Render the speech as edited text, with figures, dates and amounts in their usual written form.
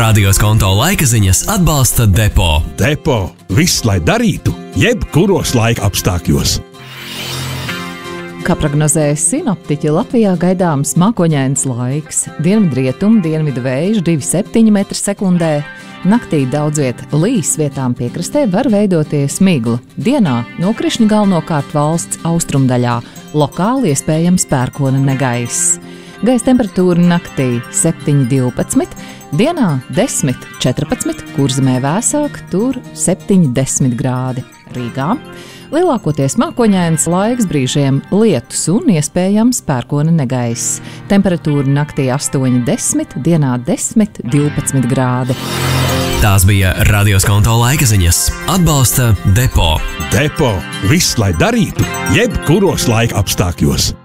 Radio Skonto laika ziņas atbalsta Depo. Depo. Viss, lai darītu, jebkuros laika apstākļos. Kā prognozēja sinoptiķi, Latvijā gaidāms mākoņains laiks. Dienvidrietumu, dienvidu vējš 2,7 m/sekundē. Naktī daudz viet līs, vietām piekrastē var veidoties migla. Dienā nokrišņi galvenokārt valsts austrumdaļā. Lokāli iespējams pērkona negaiss. Gaisa temperatūra naktī 7,12, dienā 10,14, Kurzemē vēsāk, tur 7,10 grādi. Rīgā lielākoties mākoņains laiks, brīžiem lietus un iespējams pērkona negaiss. Temperatūra naktī 8,10, dienā 10,12 grādi. Tās bija Radio Skonto laika ziņas. Atbalsta Depo. Depo. Viss, lai darītu, jebkuros laika apstākļos.